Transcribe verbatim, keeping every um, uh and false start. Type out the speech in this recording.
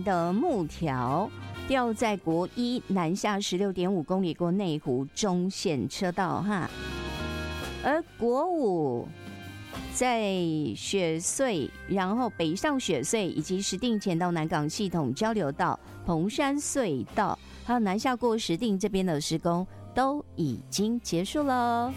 的木条吊在国一南下十六点五公里过内湖中线车道哈，而国五在雪隧，然后北上雪隧以及石碇前到南港系统交流道、蓬山隧道，还有南下过石碇这边的施工都已经结束了。